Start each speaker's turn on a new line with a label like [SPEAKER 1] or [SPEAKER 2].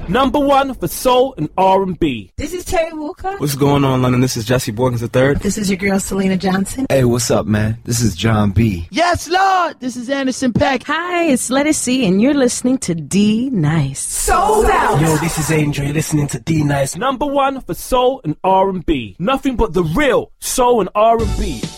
[SPEAKER 1] Number 1 for soul and R&B.
[SPEAKER 2] This is Terry Walker.
[SPEAKER 3] What's going on, London? This is Jesse Borgins III.
[SPEAKER 2] This is your girl, Selena Johnson.
[SPEAKER 4] Hey, what's up, man? This is John B.
[SPEAKER 5] Yes, Lord. This is Anderson .Paak.
[SPEAKER 6] Hi, it's Lettuce C, and you're listening to D Nice.
[SPEAKER 2] Sold out.
[SPEAKER 1] Yo, this is Angel. You're listening to D Nice. Number 1 for soul and R&B. Nothing but the real soul and R&B.